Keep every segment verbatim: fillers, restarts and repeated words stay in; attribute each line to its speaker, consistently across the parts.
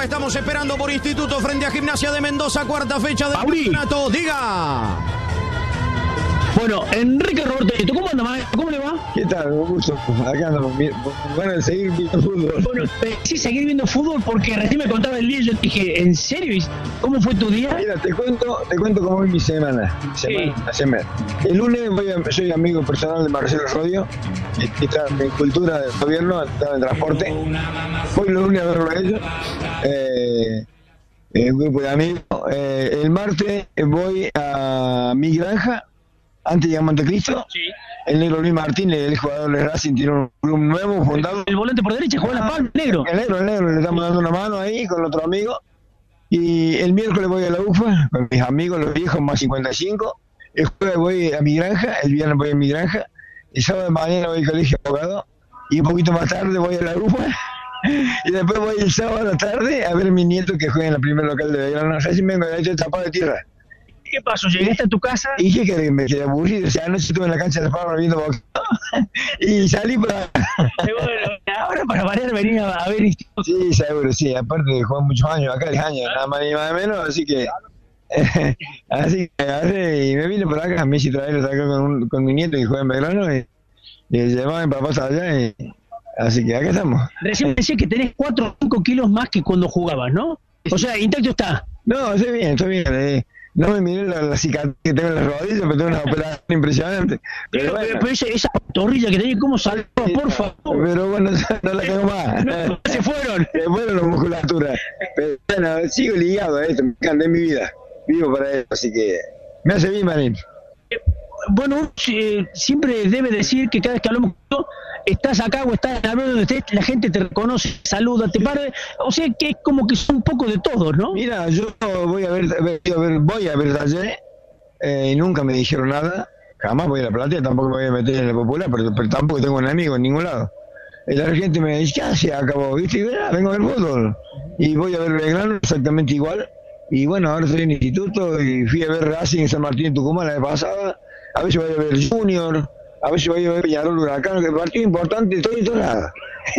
Speaker 1: Estamos esperando por Instituto frente a Gimnasia de Mendoza, cuarta fecha del campeonato. Diga.
Speaker 2: Bueno, Enrique Roberto Nieto, ¿cómo anda, maestro? ¿Cómo le va?
Speaker 3: ¿Qué tal? Un gusto. Acá andamos. Bueno, seguir viendo fútbol.
Speaker 2: Bueno, eh, sí, seguir viendo fútbol porque recién me contaba el día y yo dije, ¿en serio? ¿Cómo fue tu día?
Speaker 3: Mira, te cuento, te cuento cómo es mi semana. Mi semana, sí. La semana. El lunes voy a, soy amigo personal de Marcelo Rodio, que está en cultura del gobierno, está en transporte. Voy los lunes a verlo a ellos. Eh, un grupo de amigos. Eh, el martes voy a mi granja. Antes de Montecristo, sí. El negro Luis Martínez, el jugador de Racing, tiene un club nuevo fundado.
Speaker 2: El, el volante por derecha juega la palma, el negro.
Speaker 3: El negro, el negro, le estamos dando una mano ahí con otro amigo. Y el miércoles voy a la U F A con mis amigos, los viejos más cincuenta y cinco. El jueves voy a mi granja, el viernes voy a mi granja. El sábado de mañana voy al colegio abogado. Y un poquito más tarde voy a la U F A. Y después voy el sábado a la tarde a ver a mi nieto que juega en el primer local de Belgrano. Recién vengo de hecho tapado de tierra.
Speaker 2: ¿Qué pasó? ¿Llegaste a tu casa?
Speaker 3: Y dije que me quedé aburrido, o sea, anoche estuve en la cancha de las Palmas viendo boxeo y salí para...
Speaker 2: Bueno, ahora para variar venía a ver...
Speaker 3: Sí, seguro, sí, aparte de jugar muchos años, acá diez años, nada más ni más menos, así que... Eh, así que agarré y me vine por acá, me hice traerlos acá con, un, con mi nieto que juega en Belgrano y, y llevaba a mi papá hasta allá y... Así que acá estamos.
Speaker 2: Recién me decía que tenés cuatro o cinco kilos más que cuando jugabas, ¿no? O sea, intacto está.
Speaker 3: No, estoy bien, estoy bien, eh. No me miré la, la cicatriz que tengo en las rodillas, pero tengo una operación impresionante. Pero,
Speaker 2: pero,
Speaker 3: bueno.
Speaker 2: pero esa, esa torrilla que tenía, ¿cómo salió? Por favor.
Speaker 3: Pero bueno, no la tengo más.
Speaker 2: No, se fueron.
Speaker 3: Se fueron las musculaturas. Pero bueno, sigo ligado a esto, me encanta en mi vida. Vivo para esto, así que me hace bien, Marín.
Speaker 2: Bueno, eh, siempre debe decir que cada vez que hablamos con estás acá o estás hablando donde estés, la gente te reconoce, saluda, te para, o sea que es como que son un poco de todos, ¿no?
Speaker 3: Mira, yo voy a ver, voy a ver, voy a ver Taller, eh, y nunca me dijeron nada, jamás voy a la platea, tampoco me voy a meter en la popular, pero, pero tampoco tengo un amigo en ningún lado. Y la gente me dice, ya se acabó, ¿viste? Y bueno, vengo a ver fútbol, y voy a ver Belgrano exactamente igual, y bueno, ahora estoy en el instituto, y fui a ver Racing en San Martín de Tucumán la vez pasada, a veces voy a ver Junior, a veces voy a ver Peñarol Huracán, que es un partido importante, estoy en todas nada.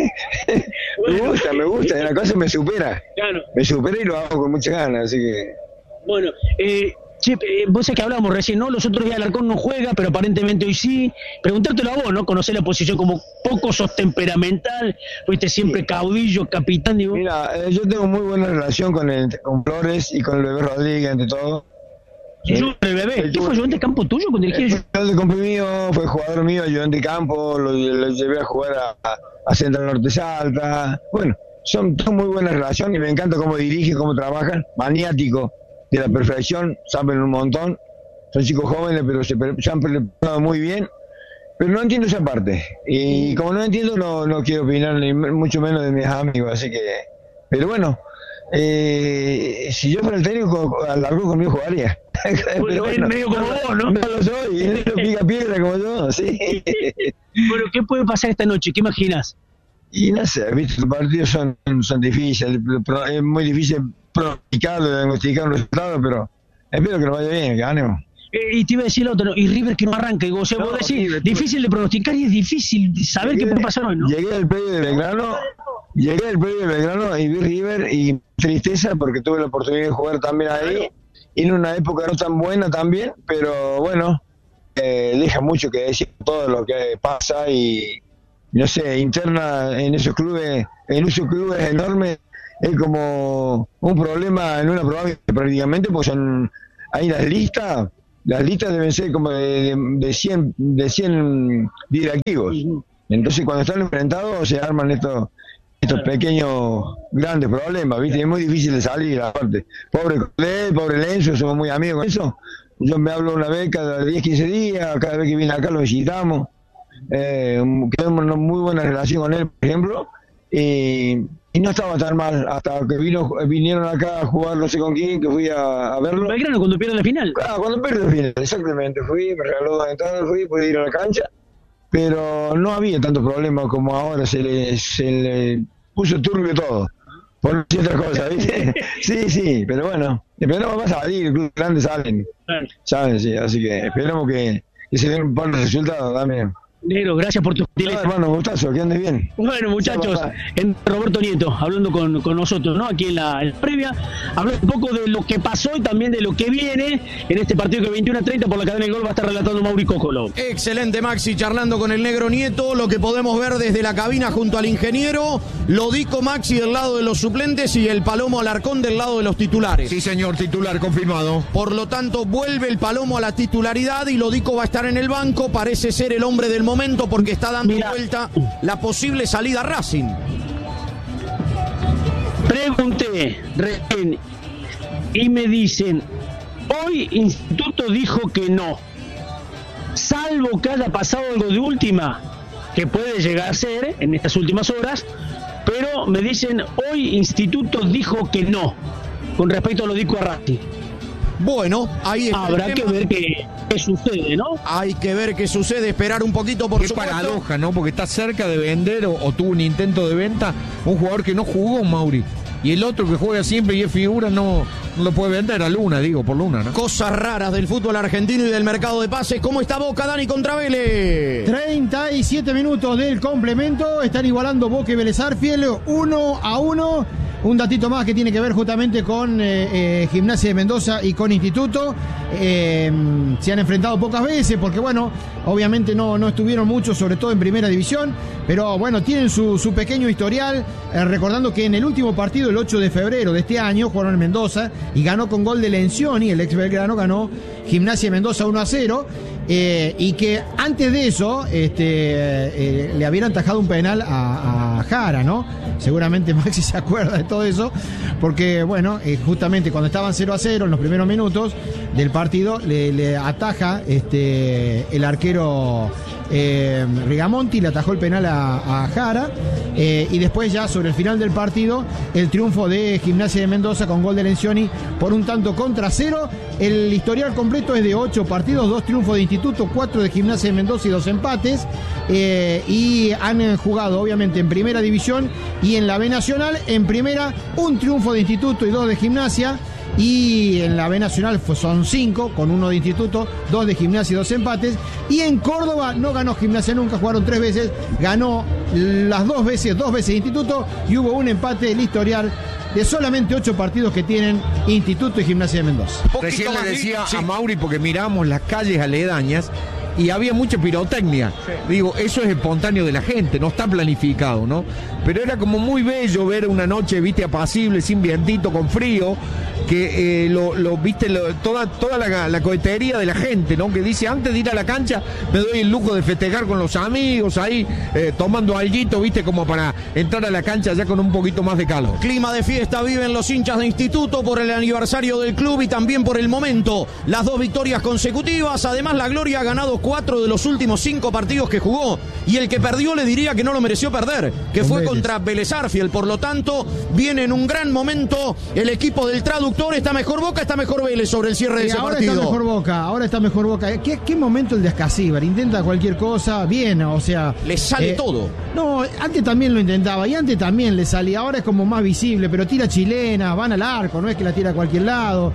Speaker 3: Me gusta, me gusta, la cosa me supera. Claro. Me supera y lo hago con muchas ganas, así que...
Speaker 2: Bueno, eh, che, eh, vos sabés que hablábamos recién, ¿no? Los otros días Alarcón no juega, pero aparentemente hoy sí. Preguntártelo a vos, ¿no? Conocés la posición como poco sos temperamental, fuiste siempre sí. Caudillo, capitán, digo.
Speaker 3: Mira, eh, yo tengo muy buena relación con, el, con Flores y con el bebé Rodríguez, ante todo.
Speaker 2: Yo, el bebé, ¿qué fue ayudante de campo tuyo cuando dirigía yo?
Speaker 3: El de campo mío, fue jugador mío, ayudante de campo, lo, lo llevé a jugar a, a, a Central Norte Salta. Bueno, son, son muy buenas relaciones y me encanta cómo dirigen, cómo trabajan, maniático de la perfección, saben un montón, son chicos jóvenes pero se, se han preparado muy bien, pero no entiendo esa parte. Y como no entiendo, no, no quiero opinar ni mucho menos de mis amigos, así que, pero bueno. Eh, si yo fuera el técnico, Alarcón conmigo jugaría.
Speaker 2: Bueno, bueno, medio como vos, ¿no?
Speaker 3: No lo soy, él no pica piedra como yo, sí.
Speaker 2: Bueno, ¿qué puede pasar esta noche? ¿Qué imaginas?
Speaker 3: Y no sé, viste, los partidos son, son difíciles, es muy difícil pronosticarlo, diagnosticar un resultado, pero espero que nos vaya bien, que ganemos.
Speaker 2: Eh, y te iba a decir lo otro, y River que no arranca, y vos, o sea, no, vos decís, sí, difícil de pronosticar y es difícil saber llegué, qué puede pasar hoy, ¿no?
Speaker 3: Llegué al predio de Belgrano, llegué al predio de Belgrano y vi River y tristeza porque tuve la oportunidad de jugar también ahí, y en una época no tan buena también, pero bueno, eh, deja mucho que decir todo lo que pasa y, no sé, interna en esos clubes, en esos clubes enormes, es como un problema en una provincia prácticamente, porque son, ahí las listas, las listas deben ser como de, de, cien, de cien directivos. Entonces cuando están enfrentados se arman estos estos pequeños grandes problemas, ¿viste? Es muy difícil de salir, aparte. Pobre Colé, pobre Lenzo, somos muy amigos con eso. Yo me hablo una vez cada diez, quince días, cada vez que viene acá lo visitamos. Eh, tenemos una muy buena relación con él, por ejemplo, y, y no estaba tan mal hasta que vino vinieron acá a jugar no sé con quién, que fui a, a verlo.
Speaker 2: Belgrano cuando pierde la final.
Speaker 3: Ah, cuando pierde la final, exactamente. Fui, me regaló dos entradas, fui, pude ir a la cancha, pero no había tanto problema como ahora, se le, se le puso turbio todo, por otra cosa, ¿viste? Sí, sí, pero bueno, esperamos va a salir, los grandes salen, saben, sí, así que esperamos que, que se den un par de resultados también.
Speaker 2: Negro, gracias por tu
Speaker 3: gentileza. No, hermano, gustazo, que andes bien.
Speaker 2: Bueno, muchachos, en Roberto Nieto, hablando con, con nosotros, ¿no? Aquí en la, en la previa, hablando un poco de lo que pasó y también de lo que viene en este partido que veintiuno a treinta por la cadena del gol va a estar relatando Mauri Cocolo.
Speaker 1: Excelente, Maxi, charlando con el Negro Nieto, lo que podemos ver desde la cabina junto al ingeniero, Lodico Maxi del lado de los suplentes y el Palomo Alarcón del lado de los titulares.
Speaker 4: Sí, señor, titular confirmado.
Speaker 1: Por lo tanto, vuelve el Palomo a la titularidad y Lodico va a estar en el banco, parece ser el hombre del momento momento porque está dando Mira. vuelta la posible salida a Racing.
Speaker 2: Pregunté recién y me dicen, hoy Instituto dijo que no, salvo que haya pasado algo de última, que puede llegar a ser en estas últimas horas, pero me dicen, hoy Instituto dijo que no, con respecto a lo dijo a Racing.
Speaker 1: Bueno, ahí está.
Speaker 2: Habrá que ver qué, qué sucede, ¿no?
Speaker 1: Hay que ver qué sucede, esperar un poquito por
Speaker 4: qué
Speaker 1: supuesto.
Speaker 4: Qué paradoja, ¿no? Porque está cerca de vender o, o tuvo un intento de venta un jugador que no jugó, Mauri. Y el otro que juega siempre y es figura no, no lo puede vender a Luna, digo, por Luna, ¿no?
Speaker 1: Cosas raras del fútbol argentino y del mercado de pases. ¿Cómo está Boca, Dani, contra Vélez?
Speaker 5: treinta y siete minutos del complemento. Están igualando Boca y Vélez Arfiel uno a uno. Un datito más que tiene que ver justamente con eh, eh, Gimnasia de Mendoza y con Instituto. Eh, se han enfrentado pocas veces porque, bueno, obviamente no, no estuvieron mucho, sobre todo en primera división. Pero, bueno, tienen su, su pequeño historial. Eh, recordando que en el último partido, el ocho de febrero de este año, jugaron en Mendoza y ganó con gol de Lencioni, el ex Belgrano, ganó Gimnasia de Mendoza uno a cero. Eh, y que antes de eso este, eh, le habían tajado un penal a, a Jara, ¿no? Seguramente Maxi se acuerda de todo eso, porque, bueno, eh, justamente cuando estaban cero a cero en los primeros minutos del partido, le, le ataja este, el arquero eh, Rigamonti, le atajó el penal a, a Jara, eh, y después ya sobre el final del partido, el triunfo de Gimnasia de Mendoza con gol de Lencioni por un tanto contra cero. El historial completo es de ocho partidos, dos triunfos de Instituto, cuatro de Gimnasia de Mendoza y dos empates, eh, y han jugado obviamente en primera división y en la B Nacional. En primera, un triunfo de Instituto y dos de Gimnasia, y en la B Nacional son cinco, con uno de Instituto, dos de Gimnasia y dos empates. Y en Córdoba no ganó Gimnasia nunca, jugaron tres veces, ganó las dos veces, dos veces Instituto, y hubo un empate. El historial de solamente ocho partidos que tienen Instituto y Gimnasia de Mendoza.
Speaker 4: Recién le decía sí. a Mauri, porque miramos las calles aledañas y había mucha pirotecnia. Sí. Digo, eso es espontáneo de la gente, no está planificado, ¿no? Pero era como muy bello ver una noche, viste, apacible, sin vientito, con frío, que eh, lo, lo viste, lo, toda, toda la, la cohetería de la gente, ¿no? Que dice, antes de ir a la cancha, me doy el lujo de festejar con los amigos ahí, eh, tomando alguito, viste, como para entrar a la cancha ya con un poquito más de calor.
Speaker 1: Clima de fiesta viven los hinchas de Instituto por el aniversario del club y también por el momento. Las dos victorias consecutivas, además la Gloria ha ganado cuatro de los últimos cinco partidos que jugó, y el que perdió le diría que no lo mereció perder, que fue contra Vélez Arfiel. Por lo tanto, viene en un gran momento el equipo del traductor. Está mejor Boca, está mejor Vélez sobre el cierre de ese
Speaker 5: ahora
Speaker 1: partido.
Speaker 5: Ahora está mejor Boca, ahora está mejor Boca. ¿Qué, qué momento el de Escasíbar? Intenta cualquier cosa, bien, o sea...
Speaker 1: Le sale eh, todo.
Speaker 5: No, antes también lo intentaba y antes también le salía. Ahora es como más visible, pero tira chilena, van al arco, no es que la tira a cualquier lado.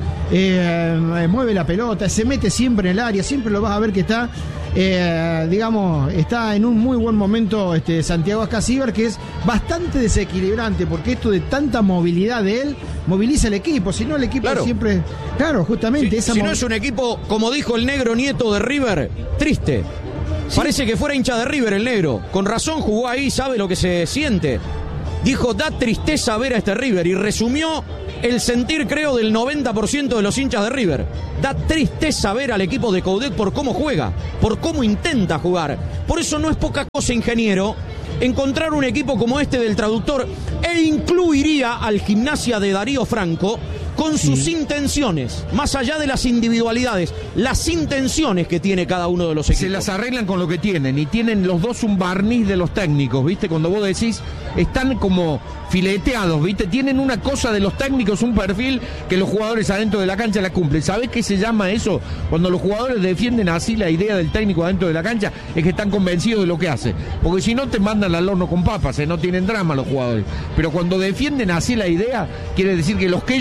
Speaker 5: Eh, mueve la pelota, se mete siempre en el área, siempre lo vas a ver que está... Eh, digamos, está en un muy buen momento este Santiago Escasíbar, que es bastante desequilibrante, porque esto de tanta movilidad de él moviliza el equipo, si no el equipo claro. siempre, claro, justamente
Speaker 1: sí,
Speaker 5: esa
Speaker 1: si
Speaker 5: mov...
Speaker 1: no es un equipo, como dijo el Negro Nieto de River, triste. ¿Sí? Parece que fuera hincha de River el Negro, con razón jugó ahí, sabe lo que se siente. Dijo, da tristeza ver a este River, y resumió el sentir, creo, del noventa por ciento de los hinchas de River. Da tristeza ver al equipo de Coudet por cómo juega, por cómo intenta jugar. Por eso no es poca cosa, ingeniero, encontrar un equipo como este del traductor, e incluiría al Gimnasia de Darío Franco con sus sí. intenciones, más allá de las individualidades, las intenciones que tiene cada uno de los equipos.
Speaker 4: Se las arreglan con lo que tienen, y tienen los dos un barniz de los técnicos, ¿viste? Cuando vos decís, están como fileteados, ¿viste? Tienen una cosa de los técnicos, un perfil que los jugadores adentro de la cancha la cumplen. ¿Sabés qué se llama eso? Cuando los jugadores defienden así la idea del técnico adentro de la cancha, es que están convencidos de lo que hace. Porque si no, te mandan al horno con papas, ¿eh? No tienen drama los jugadores. Pero cuando defienden así la idea, quiere decir que los que ellos hacen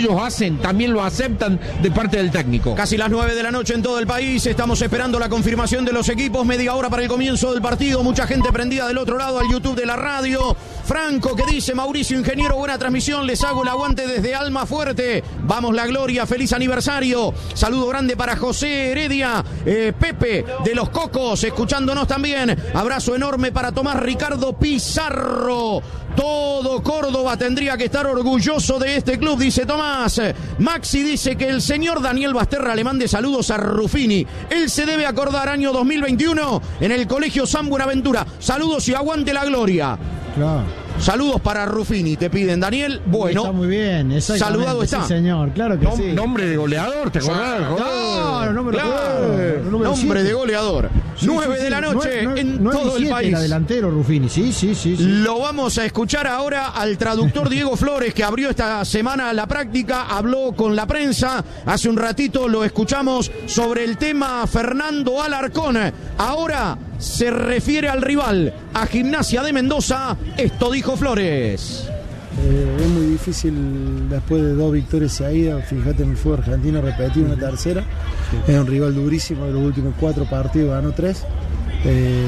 Speaker 4: bien, también lo aceptan de parte del técnico.
Speaker 1: Casi las nueve de la noche en todo el país, estamos esperando la confirmación de los equipos, media hora para el comienzo del partido, mucha gente prendida del otro lado al YouTube de la radio. Franco que dice: Mauricio Ingeniero, buena transmisión, les hago el aguante desde Alma Fuerte, vamos la gloria, feliz aniversario, saludo grande para José Heredia, eh, Pepe de los Cocos, escuchándonos también, abrazo enorme para Tomás Ricardo Pizarro. Todo Córdoba tendría que estar orgulloso de este club, dice Tomás. Maxi dice que el señor Daniel Basterra le mande saludos a Ruffini. Él se debe acordar año dos mil veintiuno en el Colegio San Buenaventura. Saludos y aguante la gloria. Claro. Saludos para Ruffini, te piden, Daniel. Bueno,
Speaker 5: está muy bien, saludado está. Sí, señor, claro que Nom- sí.
Speaker 4: Nombre de goleador, ¿te acordás?
Speaker 5: Claro, nombre,
Speaker 1: claro.
Speaker 5: Número
Speaker 1: nombre de goleador. Sí, nueve sí, sí. de la noche no, no, en no todo el país.
Speaker 5: Era delantero Ruffini, sí, sí, sí, sí.
Speaker 1: Lo vamos a escuchar ahora al traductor Diego Flores, que abrió esta semana la práctica, habló con la prensa. Hace un ratito lo escuchamos sobre el tema Fernando Alarcón. Ahora se refiere al rival, a Gimnasia de Mendoza. Esto dijo Flores.
Speaker 6: Eh, es muy difícil después de dos victorias seguidas. Fíjate, en el fútbol argentino repetir una tercera. Es un rival durísimo, de los últimos cuatro partidos ganó tres. Eh,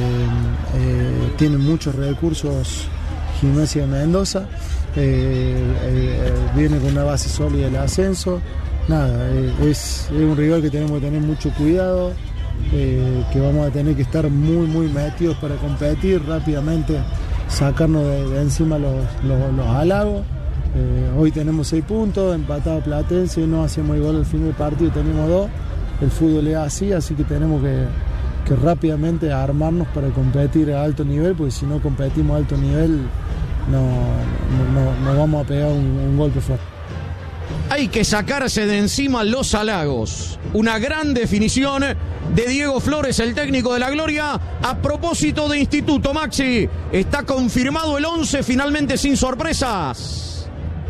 Speaker 6: eh, tiene muchos recursos Gimnasia de Mendoza. Eh, eh, viene con una base sólida del ascenso. Nada, eh, es, es un rival que tenemos que tener mucho cuidado. Eh, que vamos a tener que estar muy muy metidos para competir rápidamente, sacarnos de, de encima los, los, los halagos. Eh, hoy tenemos seis puntos, empatado Platense, no hacemos igual al fin del partido, tenemos dos. El fútbol es así, así que tenemos que, que rápidamente armarnos para competir a alto nivel, porque si no competimos a alto nivel no, no, no, no vamos a pegar un, un golpe fuerte.
Speaker 1: Hay que sacarse de encima los halagos. Una gran definición de Diego Flores, el técnico de la Gloria. A propósito de Instituto, Maxi, está confirmado el once finalmente sin sorpresas.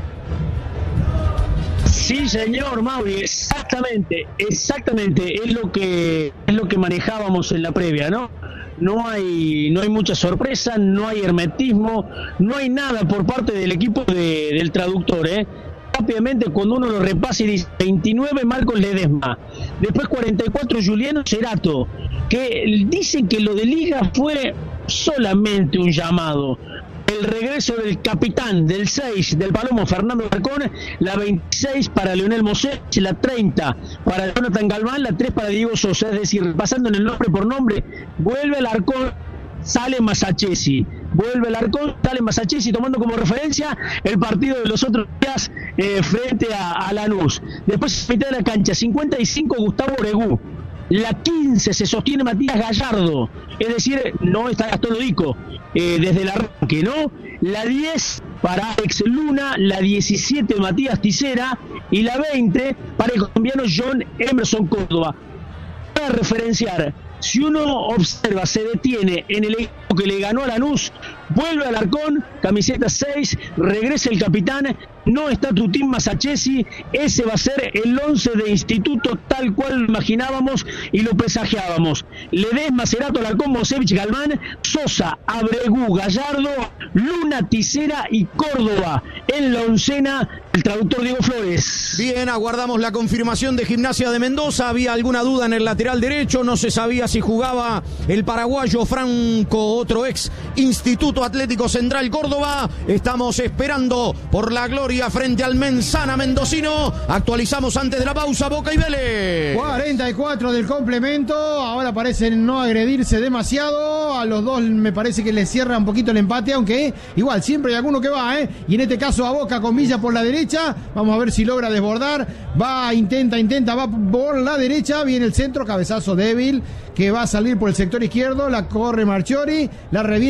Speaker 2: Sí, señor Mauri, exactamente, exactamente, es lo que es lo que manejábamos en la previa, ¿no? No hay no hay mucha sorpresa, no hay hermetismo, no hay nada por parte del equipo de, del traductor, ¿eh? Rápidamente, cuando uno lo repasa y dice veintinueve Marcos Ledesma, después cuarenta y cuatro Juliano Cerato, que dicen que lo de Liga fue solamente un llamado. El regreso del capitán del seis del Palomo, Fernando Alarcón, la veintiséis para Leonel Mosés, la treinta para Jonathan Galván, la tres para Diego Sosa. Es decir, pasando en el nombre por nombre, vuelve Alarcón, sale Masachesi, vuelve Alarcón, sale Masachesi, tomando como referencia el partido de los otros días eh, frente a, a Lanús. Después, mitad de la cancha, cincuenta y cinco Gustavo Oregú. La quince se sostiene Matías Gallardo, es decir, no está Gastón Lodico, eh, desde el arranque, ¿no? La diez para Alex Luna, la diecisiete Matías Ticera y la veinte para el colombiano John Emerson Córdoba. Para referenciar, si uno observa, se detiene en el equipo que le ganó a Lanús, vuelve Alarcón, camiseta seis, regresa el capitán, no está Tutín Masachesi, ese va a ser el once de Instituto tal cual lo imaginábamos y lo presagiábamos. Ledesma, Cerato, Alarcón, Mosevich, Galván, Sosa, Abregú, Gallardo, Luna, Ticera y Córdoba en la oncena, el traductor Diego Flores.
Speaker 1: Bien, aguardamos la confirmación de Gimnasia de Mendoza. Había alguna duda en el lateral derecho, no se sabía si jugaba el paraguayo Franco, otro ex Instituto Atlético Central Córdoba. Estamos esperando por la gloria frente al Menzana mendocino. Actualizamos antes de la pausa Boca y Vélez.
Speaker 5: cuarenta y cuatro del complemento. Ahora parecen no agredirse demasiado. A los dos me parece que les cierra un poquito el empate, aunque igual siempre hay alguno que va, ¿eh? Y en este caso a Boca con Villa por la derecha. Vamos a ver si logra desbordar. Va, intenta, intenta, va por la derecha. Viene el centro, cabezazo débil que va a salir por el sector izquierdo. La corre Marchiori, la revienta.